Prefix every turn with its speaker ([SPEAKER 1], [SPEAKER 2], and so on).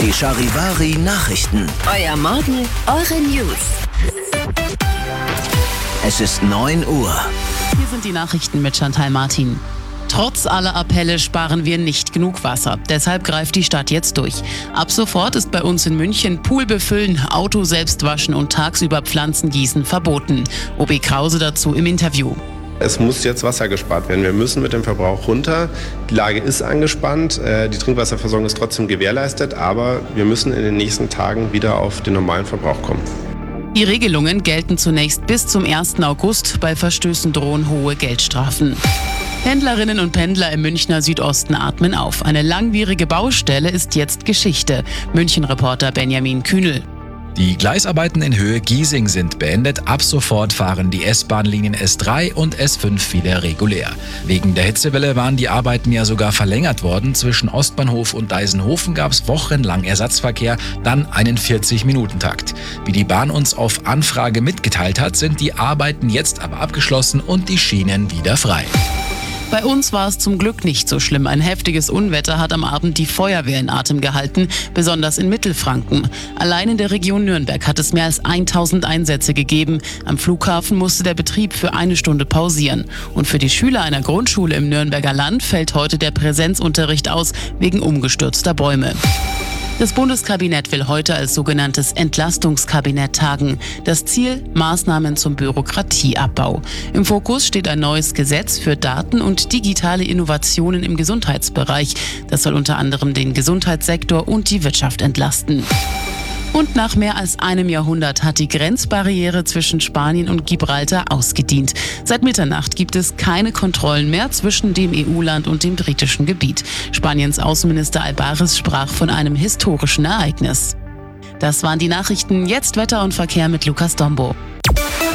[SPEAKER 1] Die Charivari Nachrichten.
[SPEAKER 2] Euer Morgen, eure News.
[SPEAKER 1] Es ist 9 Uhr.
[SPEAKER 3] Hier sind die Nachrichten mit Chantal Martin. Trotz aller Appelle sparen wir nicht genug Wasser. Deshalb greift die Stadt jetzt durch. Ab sofort ist bei uns in München Pool befüllen, Auto selbst waschen und tagsüber Pflanzen gießen verboten. OB Krause dazu im Interview.
[SPEAKER 4] Es muss jetzt Wasser gespart werden. Wir müssen mit dem Verbrauch runter. Die Lage ist angespannt. Die Trinkwasserversorgung ist trotzdem gewährleistet. Aber wir müssen in den nächsten Tagen wieder auf den normalen Verbrauch kommen.
[SPEAKER 3] Die Regelungen gelten zunächst bis zum 1. August. Bei Verstößen drohen hohe Geldstrafen. Pendlerinnen und Pendler im Münchner Südosten atmen auf. Eine langwierige Baustelle ist jetzt Geschichte. München-Reporter Benjamin Kühnel.
[SPEAKER 5] Die Gleisarbeiten in Höhe Giesing sind beendet. Ab sofort fahren die S-Bahn-Linien S3 und S5 wieder regulär. Wegen der Hitzewelle waren die Arbeiten ja sogar verlängert worden. Zwischen Ostbahnhof und Deisenhofen gab es wochenlang Ersatzverkehr, dann einen 40-Minuten-Takt. Wie die Bahn uns auf Anfrage mitgeteilt hat, sind die Arbeiten jetzt aber abgeschlossen und die Schienen wieder frei.
[SPEAKER 3] Bei uns war es zum Glück nicht so schlimm. Ein heftiges Unwetter hat am Abend die Feuerwehr in Atem gehalten, besonders in Mittelfranken. Allein in der Region Nürnberg hat es mehr als 1000 Einsätze gegeben. Am Flughafen musste der Betrieb für 1 Stunde pausieren. Und für die Schüler einer Grundschule im Nürnberger Land fällt heute der Präsenzunterricht aus wegen umgestürzter Bäume. Das Bundeskabinett will heute als sogenanntes Entlastungskabinett tagen. Das Ziel: Maßnahmen zum Bürokratieabbau. Im Fokus steht ein neues Gesetz für Daten- und digitale Innovationen im Gesundheitsbereich. Das soll unter anderem den Gesundheitssektor und die Wirtschaft entlasten. Und nach mehr als einem Jahrhundert hat die Grenzbarriere zwischen Spanien und Gibraltar ausgedient. Seit Mitternacht gibt es keine Kontrollen mehr zwischen dem EU-Land und dem britischen Gebiet. Spaniens Außenminister Albares sprach von einem historischen Ereignis. Das waren die Nachrichten. Jetzt Wetter und Verkehr mit Lukas Dombo.